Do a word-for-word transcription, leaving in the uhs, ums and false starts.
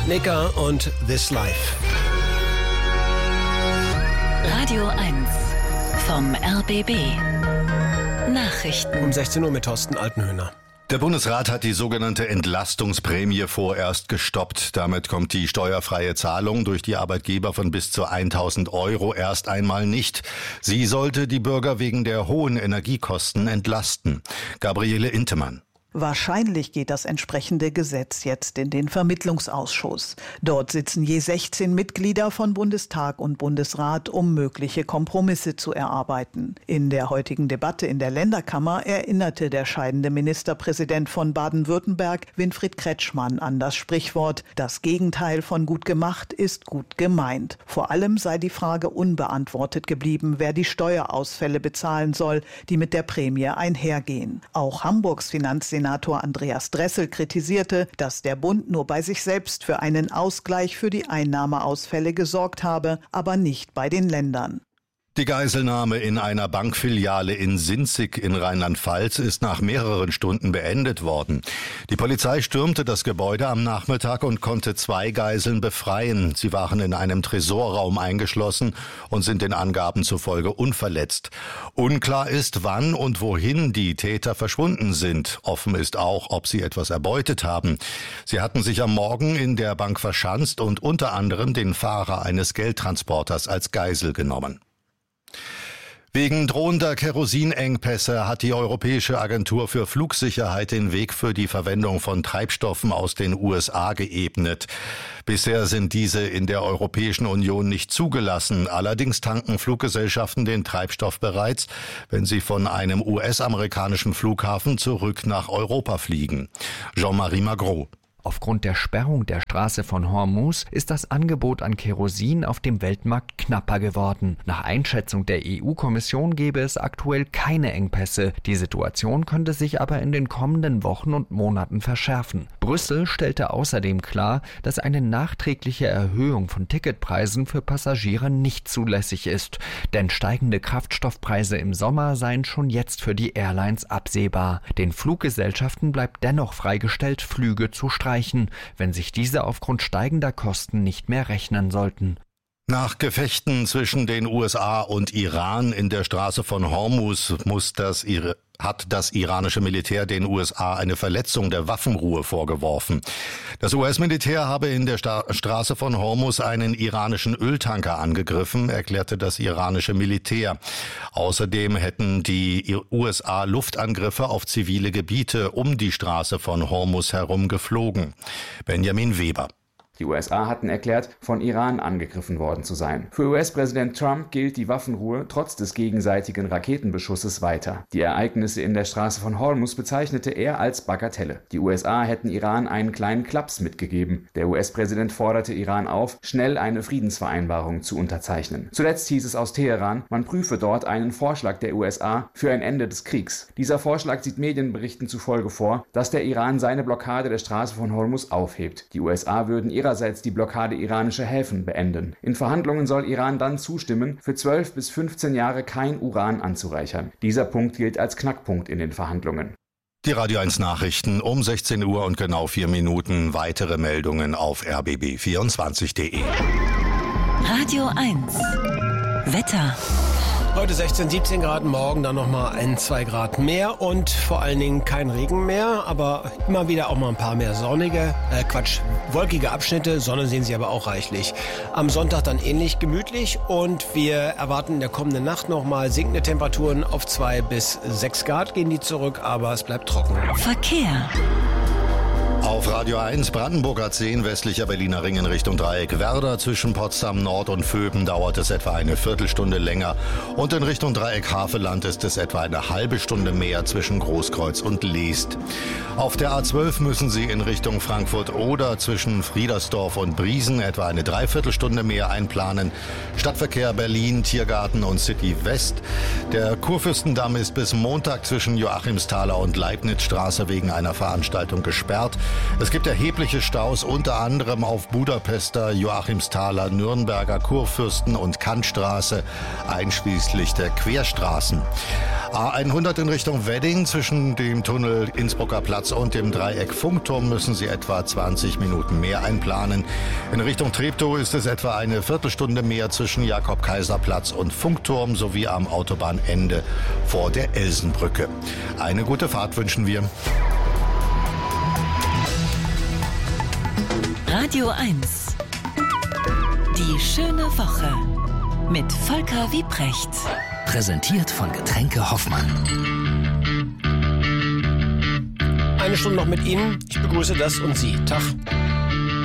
Nika und This Life. Radio eins vom R B B. Nachrichten. Um sechzehn Uhr mit Thorsten Altenhöhner. Der Bundesrat hat die sogenannte Entlastungsprämie vorerst gestoppt. Damit kommt die steuerfreie Zahlung durch die Arbeitgeber von bis zu tausend Euro erst einmal nicht. Sie sollte die Bürger wegen der hohen Energiekosten entlasten. Gabriele Intemann. Wahrscheinlich geht das entsprechende Gesetz jetzt in den Vermittlungsausschuss. Dort sitzen je sechzehn Mitglieder von Bundestag und Bundesrat, um mögliche Kompromisse zu erarbeiten. In der heutigen Debatte in der Länderkammer erinnerte der scheidende Ministerpräsident von Baden-Württemberg, Winfried Kretschmann, an das Sprichwort: Das Gegenteil von gut gemacht ist gut gemeint. Vor allem sei die Frage unbeantwortet geblieben, wer die Steuerausfälle bezahlen soll, die mit der Prämie einhergehen. Auch Hamburgs Finanzsenator Senator Andreas Dressel kritisierte, dass der Bund nur bei sich selbst für einen Ausgleich für die Einnahmeausfälle gesorgt habe, aber nicht bei den Ländern. Die Geiselnahme in einer Bankfiliale in Sinzig in Rheinland-Pfalz ist nach mehreren Stunden beendet worden. Die Polizei stürmte das Gebäude am Nachmittag und konnte zwei Geiseln befreien. Sie waren in einem Tresorraum eingeschlossen und sind den Angaben zufolge unverletzt. Unklar ist, wann und wohin die Täter verschwunden sind. Offen ist auch, ob sie etwas erbeutet haben. Sie hatten sich am Morgen in der Bank verschanzt und unter anderem den Fahrer eines Geldtransporters als Geisel genommen. Wegen drohender Kerosinengpässe hat die Europäische Agentur für Flugsicherheit den Weg für die Verwendung von Treibstoffen aus den U S A geebnet. Bisher sind diese in der Europäischen Union nicht zugelassen. Allerdings tanken Fluggesellschaften den Treibstoff bereits, wenn sie von einem U S-amerikanischen Flughafen zurück nach Europa fliegen. Jean-Marie Magro. Aufgrund der Sperrung der Straße von Hormuz ist das Angebot an Kerosin auf dem Weltmarkt knapper geworden. Nach Einschätzung der E U-Kommission gäbe es aktuell keine Engpässe. Die Situation könnte sich aber in den kommenden Wochen und Monaten verschärfen. Brüssel stellte außerdem klar, dass eine nachträgliche Erhöhung von Ticketpreisen für Passagiere nicht zulässig ist. Denn steigende Kraftstoffpreise im Sommer seien schon jetzt für die Airlines absehbar. Den Fluggesellschaften bleibt dennoch freigestellt, Flüge zu streichen, wenn sich diese aufgrund steigender Kosten nicht mehr rechnen sollten. Nach Gefechten zwischen den U S A und Iran in der Straße von Hormuz muss das hat das iranische Militär den U S A eine Verletzung der Waffenruhe vorgeworfen. Das U S-Militär habe in der Sta- Straße von Hormuz einen iranischen Öltanker angegriffen, erklärte das iranische Militär. Außerdem hätten die U S A Luftangriffe auf zivile Gebiete um die Straße von Hormuz herum geflogen. Benjamin Weber. Die U S A hatten erklärt, von Iran angegriffen worden zu sein. Für U S-Präsident Trump gilt die Waffenruhe trotz des gegenseitigen Raketenbeschusses weiter. Die Ereignisse in der Straße von Hormuz bezeichnete er als Bagatelle. Die U S A hätten Iran einen kleinen Klaps mitgegeben. Der U S-Präsident forderte Iran auf, schnell eine Friedensvereinbarung zu unterzeichnen. Zuletzt hieß es aus Teheran, man prüfe dort einen Vorschlag der U S A für ein Ende des Kriegs. Dieser Vorschlag sieht Medienberichten zufolge vor, dass der Iran seine Blockade der Straße von Hormuz aufhebt. Die U S A würden ihrerseits die Blockade iranischer Häfen beenden. In Verhandlungen soll Iran dann zustimmen, für zwölf bis fünfzehn Jahre kein Uran anzureichern. Dieser Punkt gilt als Knackpunkt in den Verhandlungen. Die Radio eins Nachrichten um sechzehn Uhr und genau vier Minuten. Weitere Meldungen auf r b b vierundzwanzig punkt de. Radio eins. Wetter. Heute sechzehn, siebzehn Grad, morgen dann nochmal ein, zwei Grad mehr und vor allen Dingen kein Regen mehr, aber immer wieder auch mal ein paar mehr sonnige, äh Quatsch, wolkige Abschnitte, Sonne sehen Sie aber auch reichlich. Am Sonntag dann ähnlich gemütlich und wir erwarten in der kommenden Nacht nochmal sinkende Temperaturen auf zwei bis sechs Grad gehen die zurück, aber es bleibt trocken. Verkehr. Auf Radio eins Brandenburger zehn, westlicher Berliner Ring in Richtung Dreieck Werder. Zwischen Potsdam Nord und Vöben dauert es etwa eine Viertelstunde länger. Und in Richtung Dreieck Havelland ist es etwa eine halbe Stunde mehr zwischen Großkreuz und Leest. Auf der A zwölf müssen Sie in Richtung Frankfurt oder zwischen Friedersdorf und Briesen etwa eine Dreiviertelstunde mehr einplanen. Stadtverkehr Berlin, Tiergarten und City West. Der Kurfürstendamm ist bis Montag zwischen Joachimsthaler und Leibnizstraße wegen einer Veranstaltung gesperrt. Es gibt erhebliche Staus, unter anderem auf Budapester, Joachimsthaler, Nürnberger, Kurfürsten- und Kantstraße, einschließlich der Querstraßen. A hundert in Richtung Wedding zwischen dem Tunnel Innsbrucker Platz und dem Dreieck Funkturm müssen Sie etwa zwanzig Minuten mehr einplanen. In Richtung Treptow ist es etwa eine Viertelstunde mehr zwischen Jakob-Kaiser-Platz und Funkturm sowie am Autobahnende vor der Elsenbrücke. Eine gute Fahrt wünschen wir. Radio eins. Die schöne Woche mit Volker Wiebrecht. Präsentiert von Getränke Hoffmann. Eine Stunde noch mit Ihnen. Ich begrüße das und Sie. Tag.